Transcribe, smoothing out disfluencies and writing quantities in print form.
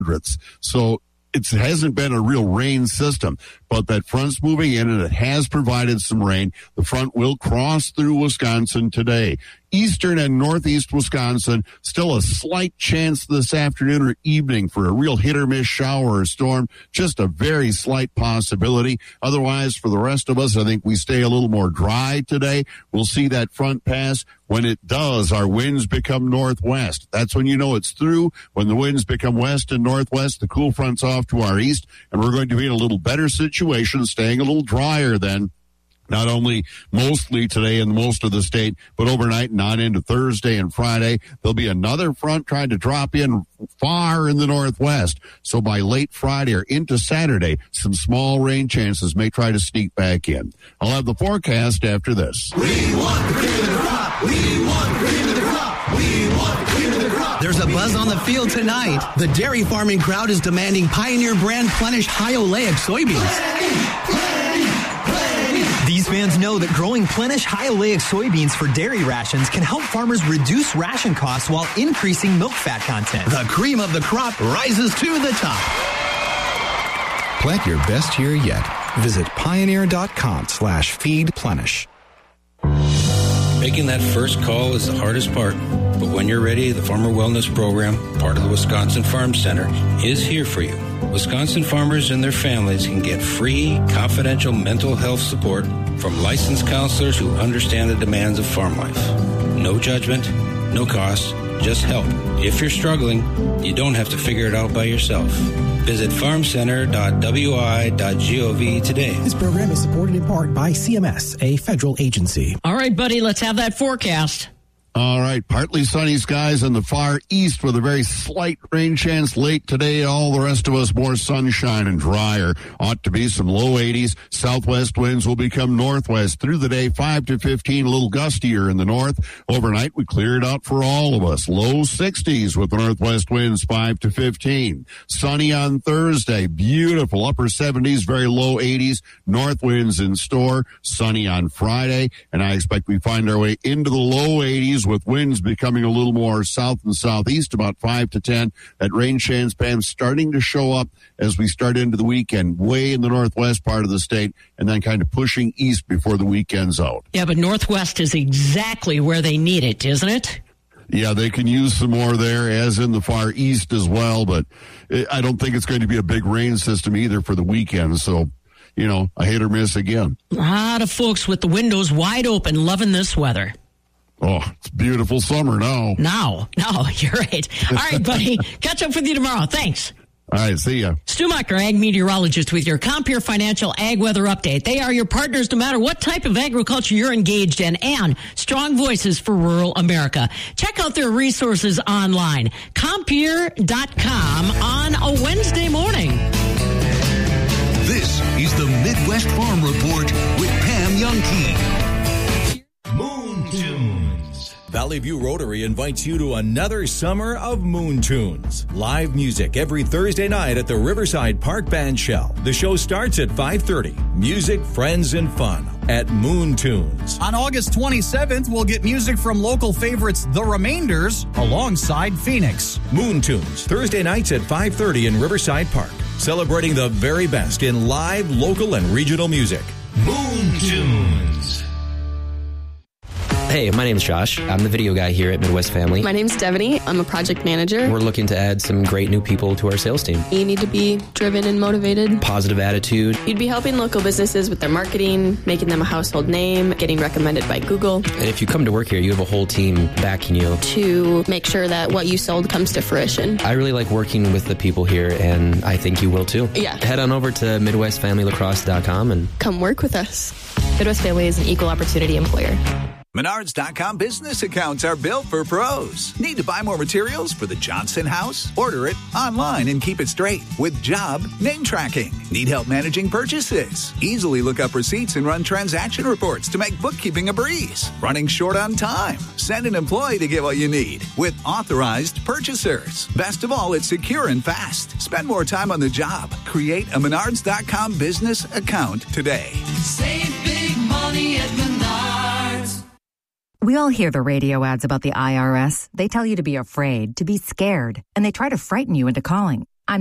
So it hasn't been a real rain system, but that front's moving in and it has provided some rain. The front will cross through Wisconsin today. Eastern and northeast Wisconsin, still a slight chance this afternoon or evening for a real hit or miss shower or storm. Just a very slight possibility. Otherwise, for the rest of us, I think we stay a little more dry today. We'll see that front pass. When it does, our winds become northwest. That's when you know it's through. When the winds become west and northwest, the cool front's off to our east, and we're going to be in a little better situation, staying a little drier then. Not only mostly today in most of the state, but overnight and on into Thursday and Friday. There'll be another front trying to drop in far in the northwest. So by late Friday or into Saturday, some small rain chances may try to sneak back in. I'll have the forecast after this. We want the cream of the crop. We want the cream of the crop. We want the cream of the crop. There's a buzz on the field tonight. The dairy farming crowd is demanding Pioneer brand Plenish high oleic soybeans. These fans know that growing Plenish high oleic soybeans for dairy rations can help farmers reduce ration costs while increasing milk fat content. The cream of the crop rises to the top. Plant your best year yet. Visit pioneer.com/feedplenish. Making that first call is the hardest part. But when you're ready, the Farmer Wellness Program, part of the Wisconsin Farm Center, is here for you. Wisconsin farmers and their families can get free, confidential mental health support from licensed counselors who understand the demands of farm life. No judgment, no cost, just help. If you're struggling, you don't have to figure it out by yourself. Visit farmcenter.wi.gov today. This program is supported in part by CMS, a federal agency. All right, buddy, let's have that forecast. All right, partly sunny skies in the far east with a very slight rain chance late today. All the rest of us more sunshine and drier. Ought to be some low 80s. Southwest winds will become northwest through the day, 5 to 15, a little gustier in the north. Overnight, we cleared out for all of us. Low 60s with the northwest winds, 5 to 15. Sunny on Thursday. Beautiful. Upper 70s, very low 80s. North winds in store. Sunny on Friday. And I expect we find our way into the low 80s with winds becoming a little more south and southeast, about 5 to 10. That rain chance band starting to show up as we start into the weekend, way in the northwest part of the state, and then kind of pushing east before the weekend's out. Yeah, but northwest is exactly where they need it, isn't it? Yeah, they can use some more there, as in the far east as well, but I don't think it's going to be a big rain system either for the weekend, so you know, a hit or miss again. A lot of folks with the windows wide open loving this weather. Oh, it's beautiful summer now. No, you're right. All right, buddy. Catch up with you tomorrow. Thanks. All right, see ya. Stu Mecher, ag meteorologist with your Compeer Financial Ag Weather Update. They are your partners no matter what type of agriculture you're engaged in, and strong voices for rural America. Check out their resources online. Compeer.com on a Wednesday morning. This is the Midwest Farm Report with Pam Youngkey. Moon Tunes. Valley View Rotary invites you to another summer of Moon Tunes. Live music every Thursday night at the Riverside Park Band Shell. The show starts at 5:30. Music, friends, and fun at Moon Tunes. On August 27th, we'll get music from local favorites The Remainders alongside Phoenix. Moon Tunes, Thursday nights at 5:30 in Riverside Park. Celebrating the very best in live, local, and regional music. Moon Tunes. Hey, my name's Josh. I'm the video guy here at Midwest Family. My name's Devaney. I'm a project manager. We're looking to add some great new people to our sales team. You need to be driven and motivated. Positive attitude. You'd be helping local businesses with their marketing, making them a household name, getting recommended by Google. And if you come to work here, you have a whole team backing you. To make sure that what you sold comes to fruition. I really like working with the people here, and I think you will too. Yeah. Head on over to MidwestFamilyLacrosse.com and come work with us. Midwest Family is an equal opportunity employer. Menards.com business accounts are built for pros. Need to buy more materials for the Johnson house? Order it online and keep it straight with job name tracking. Need help managing purchases? Easily look up receipts and run transaction reports to make bookkeeping a breeze. Running short on time? Send an employee to get what you need with authorized purchasers. Best of all, it's secure and fast. Spend more time on the job. Create a Menards.com business account today. Save big money at Menards. We all hear the radio ads about the IRS. They tell you to be afraid, to be scared, and they try to frighten you into calling.